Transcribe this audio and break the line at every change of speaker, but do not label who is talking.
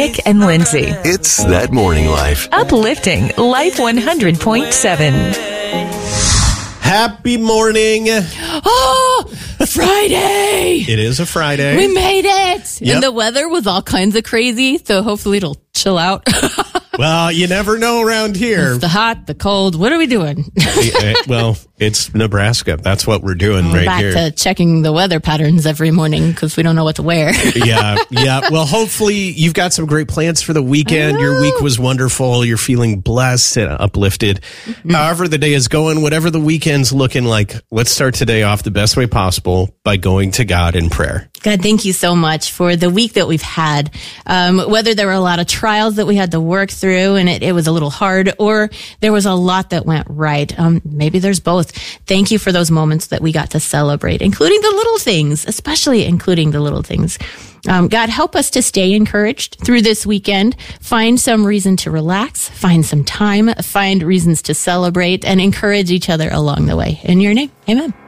Nick and Lindsay.
It's That Morning Life.
Uplifting Life 100.7.
Happy morning.
Oh, Friday.
It is a Friday.
We made it.
Yep.
And the weather was all kinds of crazy, so hopefully it'll chill out.
Well, you never know around here.
It's the hot, the cold. What are we doing?
Well, it's Nebraska. That's what we're doing right
Back
here.
to checking the weather patterns every morning because we don't know what to wear.
Yeah. Well, hopefully you've got some great plans for the weekend. Your week was wonderful. You're feeling blessed and uplifted. Mm-hmm. However the day is going, whatever the weekend's looking like, let's start today off the best way possible by going to God in prayer.
God, thank you so much for the week that we've had. Whether there were a lot of trials that we had to work through and it was a little hard, or there was a lot that went right. Maybe there's both. Thank you for those moments that we got to celebrate, including the little things, especially including the little things. God, help us to stay encouraged through this weekend. Find some reason to relax, find some time, find reasons to celebrate, and encourage each other along the way. In your name, amen.